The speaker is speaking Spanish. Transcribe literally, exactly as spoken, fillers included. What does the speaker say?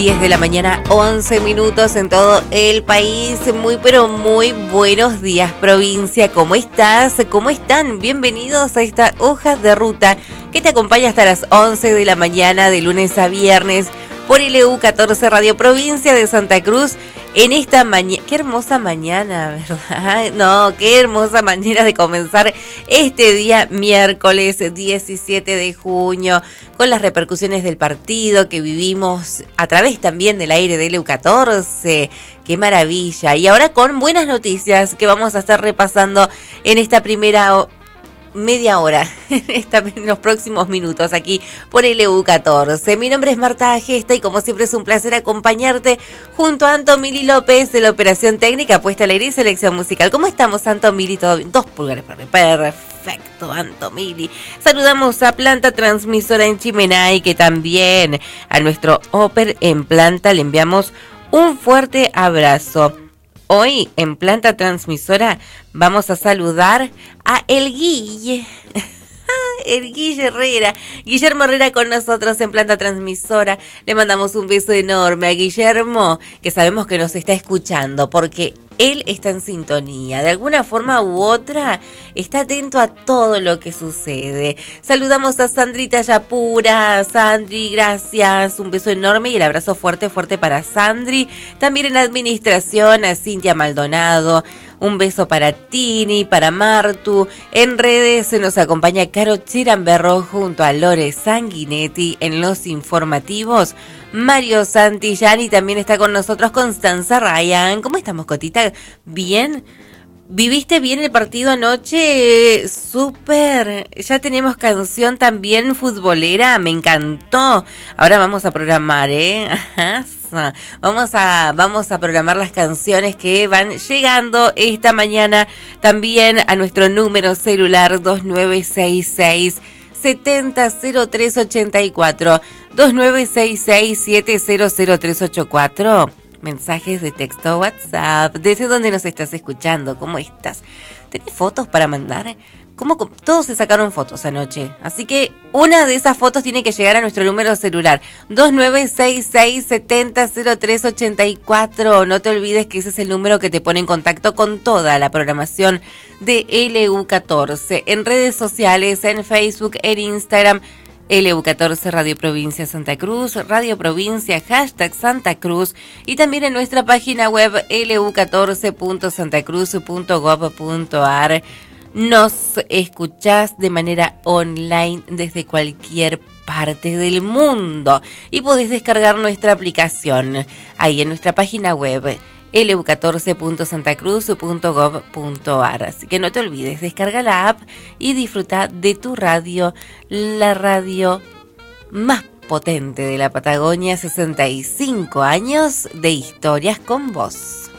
diez de la mañana, once minutos en todo el país. Muy pero muy buenos días, provincia. ¿Cómo estás? ¿Cómo están? Bienvenidos a esta hoja de ruta que te acompaña hasta las once de la mañana de lunes a viernes por L U catorce Radio Provincia de Santa Cruz. En esta mañana, qué hermosa mañana, ¿verdad? No, qué hermosa manera de comenzar este día miércoles diecisiete de junio, con las repercusiones del partido que vivimos a través también del aire de L U catorce. Qué maravilla. Y ahora con buenas noticias que vamos a estar repasando en esta primera media hora, en los próximos minutos aquí por L U catorce. Mi nombre es Marta Gesta y como siempre es un placer acompañarte junto a Antomili López de la Operación Técnica, Puesta al Aire y Selección Musical. ¿Cómo estamos, Antomili? ¿Todo bien? Dos pulgares para perfecto, Antomili. Saludamos a Planta Transmisora en Chimenay, que también a nuestro Oper en Planta le enviamos un fuerte abrazo. Hoy en Planta Transmisora vamos a saludar a el Guille, el Guille Herrera, Guillermo Herrera con nosotros en Planta Transmisora. Le mandamos un beso enorme a Guillermo, que sabemos que nos está escuchando porque él está en sintonía. De alguna forma u otra está atento a todo lo que sucede. Saludamos a Sandrita Yapura. Sandri, gracias. Un beso enorme y el abrazo fuerte, fuerte para Sandri. También en administración a Cintia Maldonado. Un beso para Tini, para Martu. En redes se nos acompaña Caro Chiramberro junto a Lore Sanguinetti en los informativos. Mario Santillani también está con nosotros. Constanza Ryan. ¿Cómo estamos, Cotita? ¿Bien? ¿Viviste bien el partido anoche? Súper. Ya tenemos canción también futbolera. Me encantó. Ahora vamos a programar, ¿eh? Ajá. Vamos a, vamos a programar las canciones que van llegando esta mañana también a nuestro número celular dos nueve seis seis, siete cero cero tres ocho cuatro, dos nueve seis seis, siete cero cero tres ocho cuatro. Mensajes de texto WhatsApp. ¿Desde dónde nos estás escuchando? ¿Cómo estás? ¿Tenés fotos para mandar? ¿Cómo? Todos se sacaron fotos anoche. Así que una de esas fotos tiene que llegar a nuestro número celular. dos nueve seis seis, siete cero tres ocho cuatro. No te olvides que ese es el número que te pone en contacto con toda la programación de L U catorce. En redes sociales, en Facebook, en Instagram, L U catorce Radio Provincia Santa Cruz, Radio Provincia, hashtag Santa Cruz, y también en nuestra página web L U catorce punto santa cruz punto gov punto ar. Nos escuchás de manera online desde cualquier parte del mundo y podés descargar nuestra aplicación ahí en nuestra página web L U catorce punto santa cruz punto gov punto ar. Así que no te olvides, descarga la app y disfruta de tu radio, la radio más potente de la Patagonia, sesenta y cinco años de historias con vos.